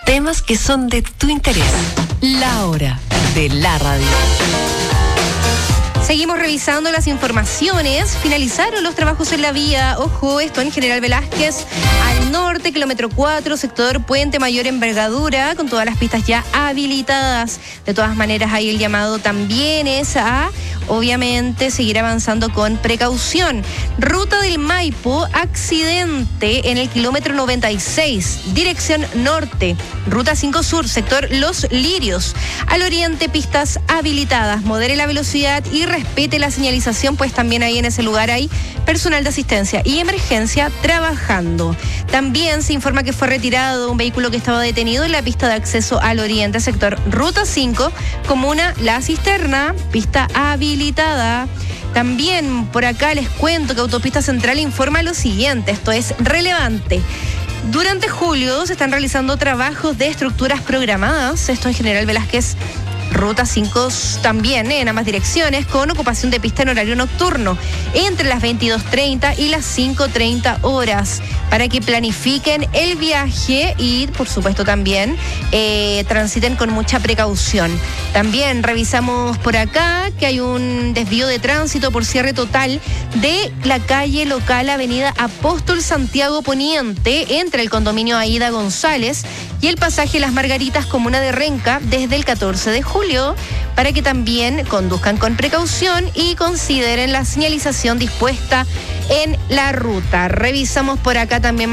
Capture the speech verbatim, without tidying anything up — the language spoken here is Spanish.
Temas que son de tu interés. La hora de la radio. Seguimos revisando las informaciones. Finalizaron los trabajos en la vía. Ojo, esto en General Velázquez, al norte, kilómetro cuatro, sector Puente Mayor Envergadura, con todas las pistas ya habilitadas. De todas maneras, ahí el llamado también es a, obviamente, seguir avanzando con precaución. Ruta del Maipo, accidente en el kilómetro noventa y seis, dirección norte. Ruta cinco Sur, sector Los Lirios. Al oriente, pistas habilitadas. Modere la velocidad y respete la señalización, pues también ahí en ese lugar hay personal de asistencia y emergencia trabajando. También se informa que fue retirado un vehículo que estaba detenido en la pista de acceso al oriente, sector Ruta cinco, comuna La Cisterna, pista habilitada. También por acá les cuento que Autopista Central informa lo siguiente, esto es relevante. Durante julio se están realizando trabajos de estructuras programadas, esto en General Velázquez, Ruta cinco también, ¿eh? en ambas direcciones, con ocupación de pista en horario nocturno, entre las veintidós treinta y las cinco treinta horas, para que planifiquen el viaje y, por supuesto, también eh, transiten con mucha precaución. También revisamos por acá que hay un desvío de tránsito por cierre total de la calle local Avenida Apóstol Santiago Poniente, entre el condominio Aida González y el pasaje Las Margaritas, comuna de Renca, desde el catorce de julio, para que también conduzcan con precaución y consideren la señalización dispuesta en la ruta. Revisamos por acá también